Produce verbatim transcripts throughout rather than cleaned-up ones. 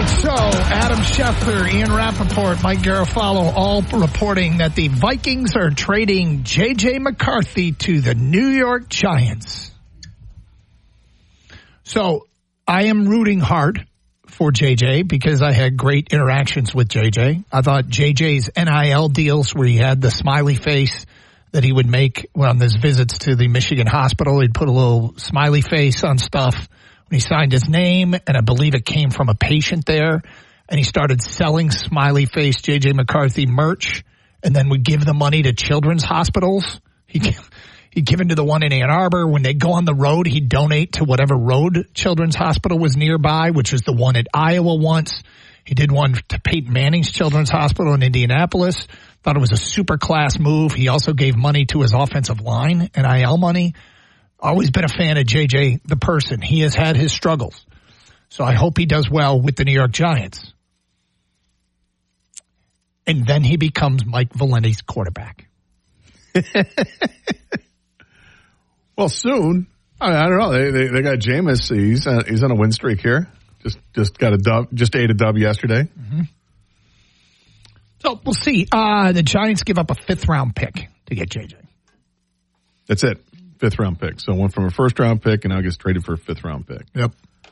So, Adam Schefter, Ian Rappaport, Mike Garofalo, all reporting that the Vikings are trading J J. McCarthy to the New York Giants. So, I am rooting hard for J J because I had great interactions with J J. I thought J J's N I L deals where he had the smiley face that he would make on his visits to the Michigan hospital. He'd put a little smiley face on stuff when he signed his name, and I believe it came from a patient there. And he started selling smiley face J J. McCarthy merch and then would give the money to children's hospitals. He He'd give it to the one in Ann Arbor. When they go on the road, he'd donate to whatever road children's hospital was nearby, which was the one at Iowa once. He did one to Peyton Manning's Children's Hospital in Indianapolis. Thought it was a super class move. He also gave money to his offensive line, N I L money. Always been a fan of J J, the person. He has had his struggles. So I hope he does well with the New York Giants. And then he becomes Mike Valenti's quarterback. Well, soon. I, I don't know. They they, they got Jameis. He's uh, he's on a win streak here. Just just got a dub. Just ate a dub yesterday. Mm-hmm. So we'll see. Uh, the Giants give up a fifth round pick to get J J. That's it. Fifth round pick. So went from a first round pick and now gets traded for a fifth round pick. Yep.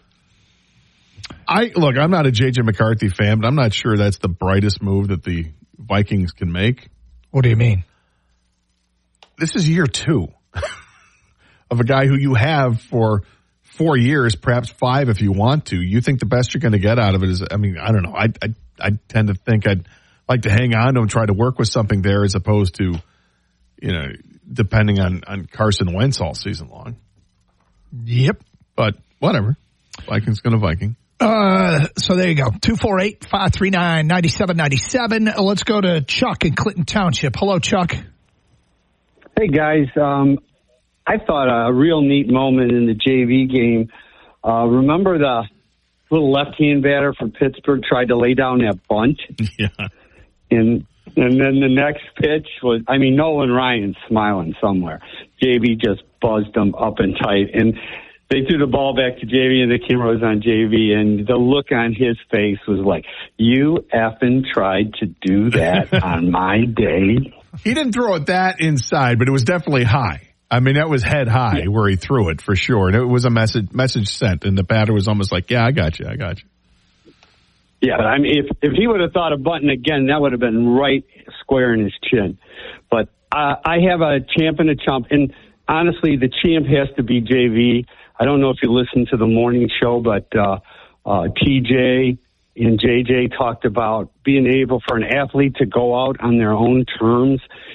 I look. I'm not a J J. McCarthy fan, but I'm not sure that's the brightest move that the Vikings can make. What do you mean? This is year two of a guy who you have for four years, perhaps five if you want to. You think the best you're going to get out of it is, I mean, I don't know. I, I, I tend to think I'd like to hang on to him, try to work with something there as opposed to, you know, depending on, on Carson Wentz all season long. Yep. But whatever. Viking's going to Viking. Uh, so there you go. two four eight, five three nine, nine seven nine seven. Let's go to Chuck in Clinton Township. Hello, Chuck. Hey, guys. Um, I thought a real neat moment in the J V game. Uh, remember the little left-hand batter from Pittsburgh tried to lay down that bunt? Yeah. And and then the next pitch was, I mean, Nolan Ryan's smiling somewhere. J V just buzzed him up and tight. And they threw the ball back to J V, and the camera was on J V, and the look on his face was like, you effing tried to do that on my day? He didn't throw it that inside, but it was definitely high. I mean, that was head high yeah. where he threw it for sure. And it was a message message sent, and the batter was almost like, yeah, I got you, I got you. Yeah, I mean, if if he would have thought of bunting again, that would have been right square in his chin. But uh, I have a champ and a chump, and honestly, the champ has to be J V. I don't know if you listen to the morning show, but uh, uh, T J and J J talked about being able for an athlete to go out on their own terms